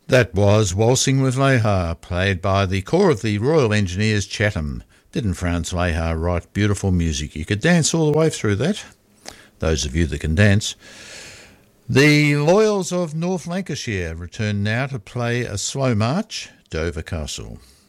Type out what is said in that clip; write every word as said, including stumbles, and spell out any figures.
That was Waltzing with Lehar, played by the corps of the Royal Engineers Chatham. Didn't Franz Lehar write beautiful music? You could dance all the way through that, those of you that can dance. The Loyals of North Lancashire return now to play a slow march, Dover Castle.